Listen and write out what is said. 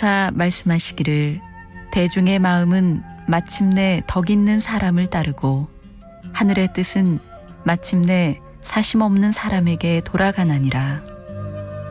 선지자사 말씀하시기를 대중의 마음은 마침내 덕 있는 사람을 따르고 하늘의 뜻은 마침내 사심 없는 사람에게 돌아가나니라.